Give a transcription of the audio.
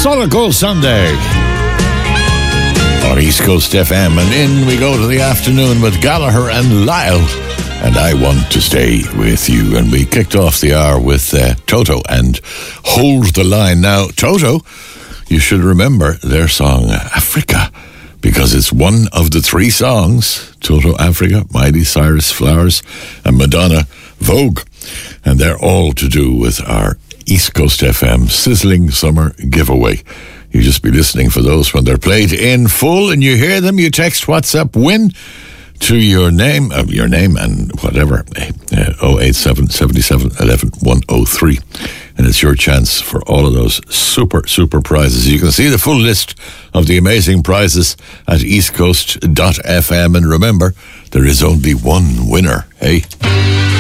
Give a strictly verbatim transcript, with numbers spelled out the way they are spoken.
Solid Gold Sunday on East Coast F M. And in we go to the afternoon with Gallagher and Lyle. And I Want to Stay With You. And we kicked off the hour with uh, Toto and Hold the Line. Now, Toto, you should remember their song Africa, because it's one of the three songs, Toto Africa, Miley Cyrus Flowers, and Madonna Vogue. And they're all to do with our East Coast F M Sizzling Summer Giveaway. You just be listening for those when they're played in full and you hear them. You text WhatsApp WIN to your name, uh, your name and whatever, uh, oh eight seven, seven seven, one one, one oh three. And it's your chance for all of those super, super prizes. You can see the full list of the amazing prizes at east coast dot f m. And remember, there is only one winner, hey?